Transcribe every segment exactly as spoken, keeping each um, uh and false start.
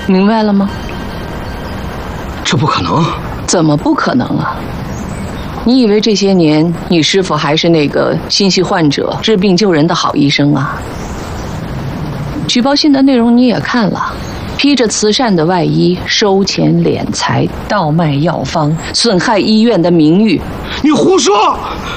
明白了吗？ 这不可能！ 怎么不可能啊？你以为这些年你师父还是那个心系患者、治病救人的好医生啊？举报信的内容你也看了，披着慈善的外衣，收钱敛财，倒卖药方，损害医院的名誉。 你胡说！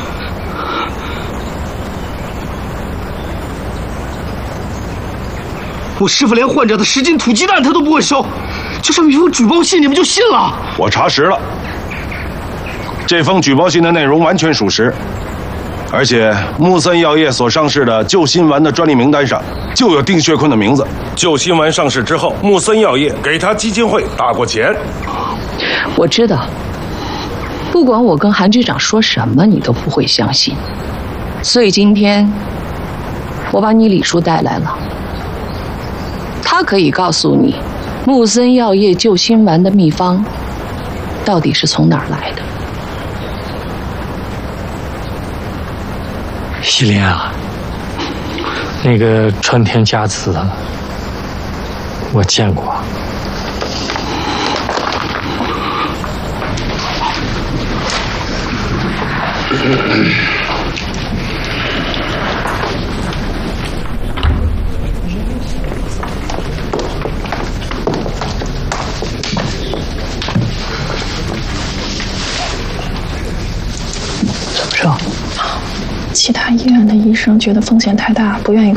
我师父连患者的十斤土鸡蛋他都不会收，就这么一封举报信，你们就信了？ 我查实了，这封举报信的内容完全属实，而且木森药业所上市的救心丸的专利名单上就有丁学坤的名字。救心丸上市之后，木森药业给他基金会打过钱。 我知道，不管我跟韩局长说什么，你都不会相信。所以今天我把你李叔带来了，他可以告诉你，木森药业救心丸的秘方到底是从哪儿来的。 喜莲啊，那个川田佳子，我见过。 其他医院的医生觉得风险太大，不愿意